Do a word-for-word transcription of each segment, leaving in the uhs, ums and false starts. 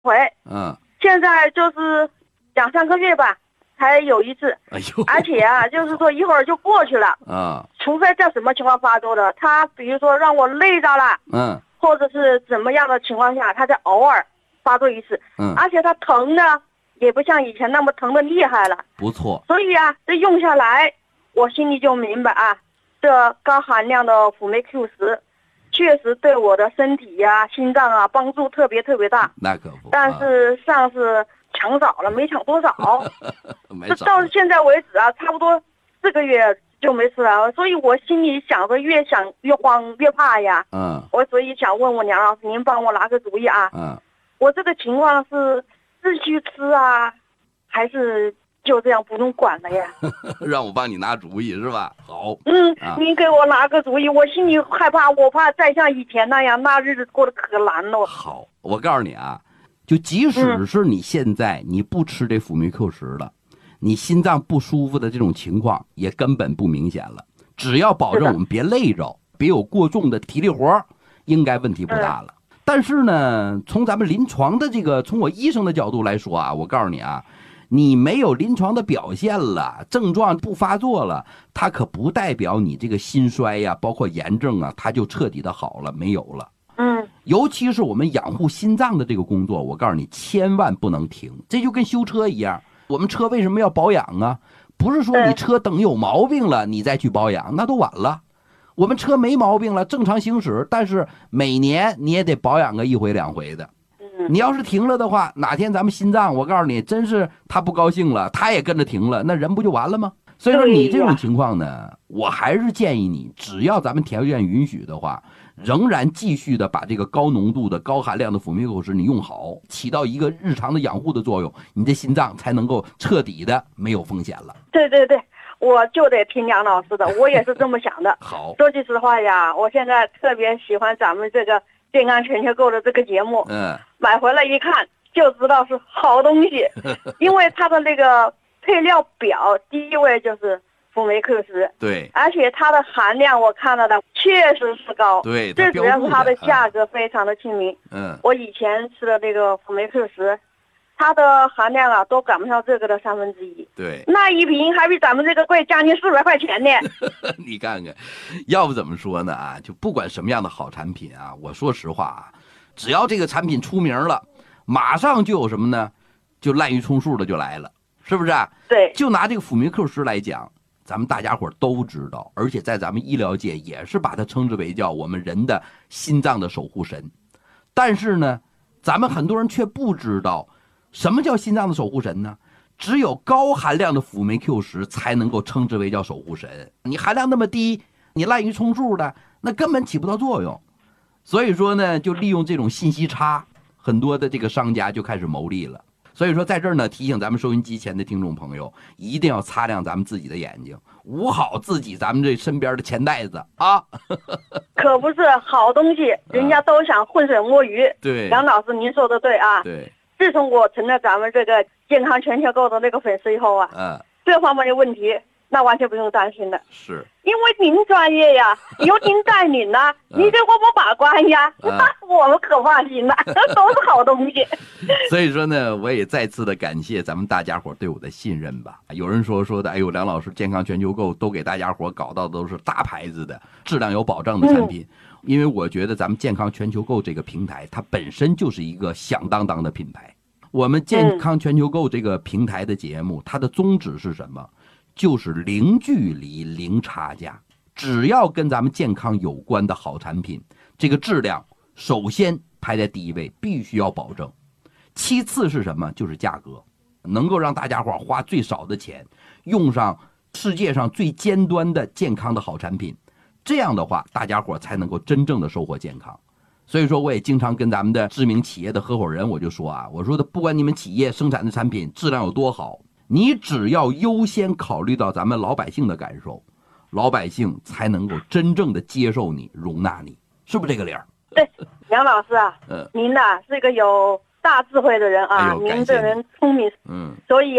回。 嗯， 现在就是两三个月吧，才有一次。 哎呦， 而且啊，就是说一会儿就过去了。 啊， 除非在什么情况发作的，他比如说让我累着了， 嗯或者是怎么样的情况下，他才偶尔发作一次。 嗯， 而且他疼呢，也不像以前那么疼的厉害了。 不错。 所以啊，这用下来，我心里就明白啊，这高含量的辅酶 Q 十，确实对我的身体呀、心脏啊帮助特别特别大。 那可不。 但是上次抢早了，没抢多少。 没这到少。 现在为止啊，差不多四个月就没吃了，所以我心里想着越想越慌越怕呀。 嗯我所以想问问梁老师，您帮我拿个主意啊。 嗯， 我这个情况是继续吃啊，还是就这样不用管了呀？ 让我帮你拿主意是吧？好。 嗯， 啊您给我拿个主意，我心里害怕，我怕再像以前那样，那日子过得可难了。 好，我告诉你啊，就即使是你现在你不吃这辅酶 Q 十了，你心脏不舒服的这种情况也根本不明显了。只要保证我们别累着，别有过重的体力活，应该问题不大了。但是呢，从咱们临床的这个，从我医生的角度来说啊，我告诉你啊，你没有临床的表现了，症状不发作了，它可不代表你这个心衰呀、包括炎症啊，它就彻底的好了，没有了。 嗯， 尤其是我们养护心脏的这个工作，我告诉你，千万不能停。这就跟修车一样，我们车为什么要保养啊？不是说你车等有毛病了你再去保养，那都晚了。我们车没毛病了，正常行驶，但是每年你也得保养个一回两回的。你要是停了的话，哪天咱们心脏，我告诉你，真是他不高兴了，他也跟着停了，那人不就完了吗？所以说你这种情况呢，我还是建议你，只要咱们条件允许的话，仍然继续的把这个高浓度的高含量的辅酶 Q 十你用好，起到一个日常的养护的作用，你的心脏才能够彻底的没有风险了。 对对对，我就得听梁老师的，我也是这么想的。 好， 说句实话呀，我现在特别喜欢咱们这个健康全球购的这个节目。 嗯， 买回来一看就知道是好东西，因为它的那个配料表第一位就是辅酶 Q 十， 对， 而且它的含量我看到的确实是高， 对， 最主要是它的价格非常的亲民。 嗯， 我以前吃的那个辅酶 Q 十，它的含量啊都赶不上这个的三分之一， 对， 那一瓶还比咱们这个贵将近四百块钱呢。 你看看，要不怎么说呢啊？就不管什么样的好产品啊，我说实话啊，只要这个产品出名了，马上就有什么呢？就滥竽充数的就来了，是不是啊？ 对， 就拿这个辅酶 Q 十来讲，咱们大家伙都知道，而且在咱们医疗界也是把它称之为叫我们人的心脏的守护神。但是呢，咱们很多人却不知道什么叫心脏的守护神呢？只有高含量的辅酶 Q 十才能够称之为叫守护神。你含量那么低，你滥竽充数的，那根本起不到作用。所以说呢，就利用这种信息差，很多的这个商家就开始牟利了。所以说在这儿呢，提醒咱们收音机前的听众朋友，一定要擦亮咱们自己的眼睛，捂好自己咱们这身边的钱袋子啊。 可不是好东西，人家都想浑水摸鱼。 对， 梁老师您说的对啊。 对， 自从我成了咱们这个健康全球购的那个粉丝以后啊， 嗯， 这方面的问题那完全不用担心的， 是因为您专业呀，由您带领呐，您给我们把关呀，那我们可放心了，都是好东西。 所以说呢，我也再次的感谢咱们大家伙对我的信任吧。有人说说的，哎呦，梁老师健康全球购都给大家伙搞到的都是大牌子的、质量有保障的产品。嗯，因为我觉得咱们健康全球购这个平台，它本身就是一个响当当的品牌。我们健康全球购这个平台的节目，它的宗旨是什么？就是零距离、零差价。只要跟咱们健康有关的好产品，这个质量首先排在第一位，必须要保证。其次是什么？就是价格，能够让大家伙花最少的钱，用上世界上最尖端的健康的好产品。这样的话，大家伙才能够真正的收获健康。所以说，我也经常跟咱们的知名企业的合伙人，我就说啊，我说的，不管你们企业生产的产品质量有多好，你只要优先考虑到咱们老百姓的感受，老百姓才能够真正的接受你、容纳你，是不是这个理儿？ 对，梁老师啊，您呐、啊、是个有大智慧的人啊， 哎、 您这人聪明， 嗯， 所以啊，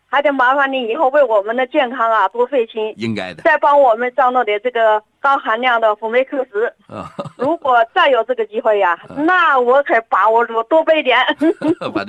还得麻烦你以后为我们的健康啊多费心， 应该的。 再帮我们张罗点这个高含量的辅酶 Q 十。如果再有这个机会呀，那我可把握住多备点。 把